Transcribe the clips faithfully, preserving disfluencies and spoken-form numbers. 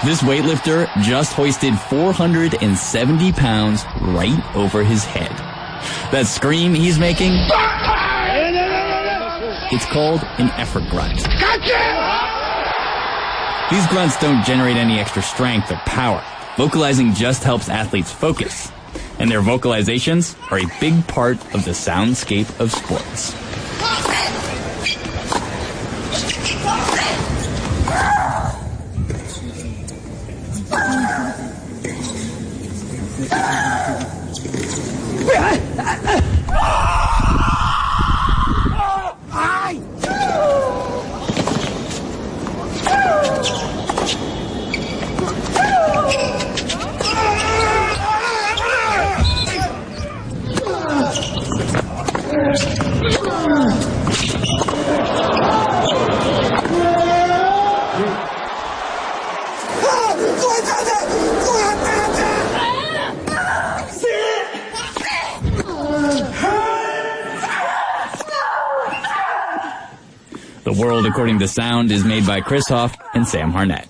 This weightlifter just hoisted four hundred seventy pounds right over his head. That scream he's making, it's called an effort grunt. These grunts don't generate any extra strength or power. Vocalizing just helps athletes focus. And their vocalizations are a big part of the soundscape of sports. The World According to Sound is made by Chris Hoff and Sam Harnett.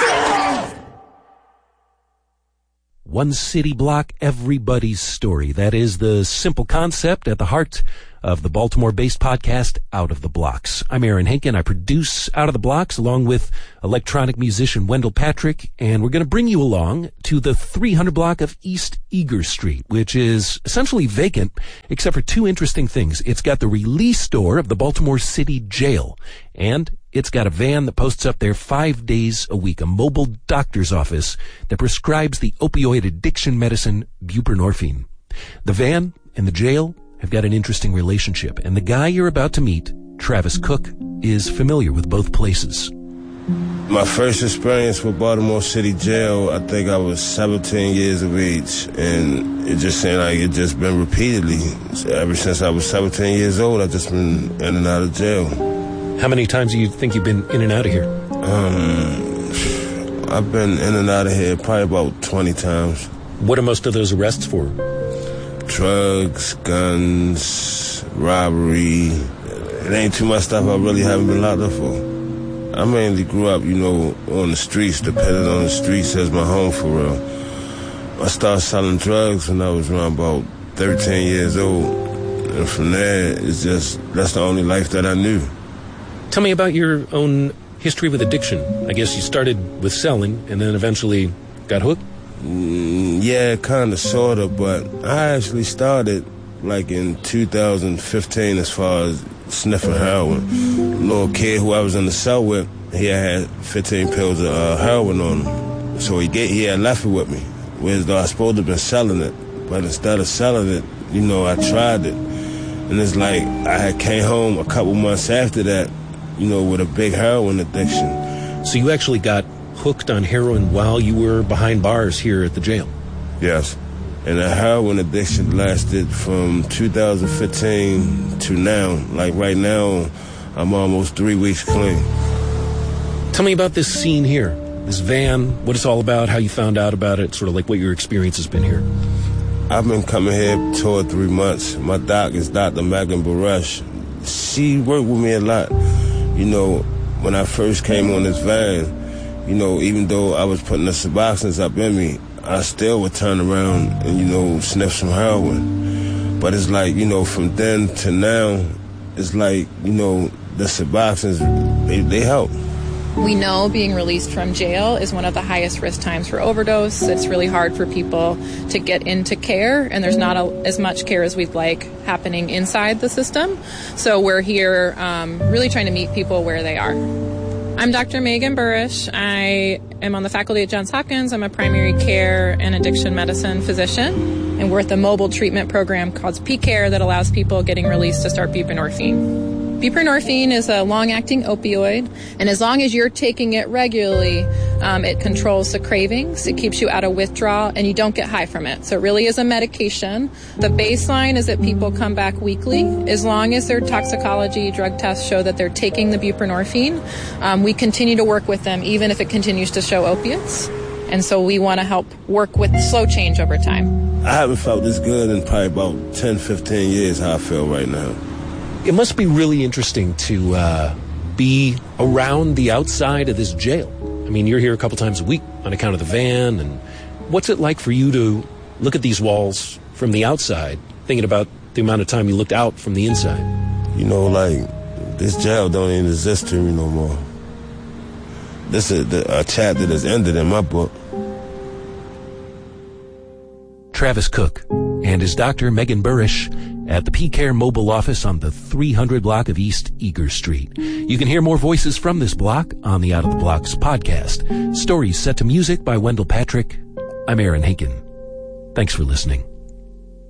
One city block, everybody's story. That is the simple concept at the heart of the Baltimore-based podcast, Out of the Blocks. I'm Aaron Henkin. I produce Out of the Blocks along with electronic musician Wendell Patrick, and we're going to bring you along to the three hundred block of East Eager Street, which is essentially vacant except for two interesting things. It's got the release door of the Baltimore City Jail, and it's got a van that posts up there five days a week, a mobile doctor's office that prescribes the opioid addiction medicine buprenorphine. The van and the jail have got an interesting relationship, and the guy you're about to meet, Travis Cook, is familiar with both places. My first experience with Baltimore City Jail, I think I was seventeen years of age, and it just seemed like it just been repeatedly. So ever since I was seventeen years old, I've just been in and out of jail. How many times do you think you've been in and out of here? Um, I've been in and out of here probably about twenty times. What are most of those arrests for? Drugs, guns, robbery. It ain't too much stuff I really haven't been locked up for. I mainly grew up, you know, on the streets, depending on the streets as my home for real. I started selling drugs when I was around about thirteen years old. And from there, it's just, that's the only life that I knew. Tell me about your own history with addiction. I guess you started with selling and then eventually got hooked? Mm, yeah, kind of, sort of, but I actually started like in two thousand fifteen as far as sniffing heroin. A little kid who I was in the cell with, he had fifteen pills of uh, heroin on him. So he get, he had left it with me, whereas though I was supposed to have been selling it. But instead of selling it, you know, I tried it. And it's like I had came home a couple months after that, you know, with a big heroin addiction. So you actually got hooked on heroin while you were behind bars here at the jail? Yes. And the heroin addiction lasted from two thousand fifteen to now. Like right now, I'm almost three weeks clean. Tell me about this scene here, this van, what it's all about, how you found out about it, sort of like what your experience has been here. I've been coming here two or three months. My doc is Doctor Megan Baruch. She worked with me a lot. You know, when I first came on this van, you know, even though I was putting the Suboxones up in me, I still would turn around and, you know, sniff some heroin. But it's like, you know, from then to now, it's like, you know, the Suboxones, they, they help. We know being released from jail is one of the highest risk times for overdose. It's really hard for people to get into care, and there's not a, as much care as we'd like happening inside the system. So we're here um, really trying to meet people where they are. I'm Doctor Megan Baruch. I am on the faculty at Johns Hopkins. I'm a primary care and addiction medicine physician, and we're at the mobile treatment program called P-Care that allows people getting released to start buprenorphine. Buprenorphine is a long-acting opioid, and as long as you're taking it regularly, um, it controls the cravings, it keeps you out of withdrawal, and you don't get high from it. So it really is a medication. The baseline is that people come back weekly. As long as their toxicology drug tests show that they're taking the buprenorphine, um, we continue to work with them even if it continues to show opiates. And so we want to help work with slow change over time. I haven't felt this good in probably about ten, fifteen years, how I feel right now. It must be really interesting to uh, be around the outside of this jail. I mean, you're here a couple times a week on account of the van? And what's it like for you to look at these walls from the outside, thinking about the amount of time you looked out from the inside? You know, like, this jail don't even exist to me no more. This is a chapter that's ended in my book. Travis Cook and his doctor, Megan Burrish, at the P-Care mobile office on the three hundred block of East Eager Street. You can hear more voices from this block on the Out of the Blocks podcast. Stories set to music by Wendell Patrick. I'm Aaron Hinken. Thanks for listening.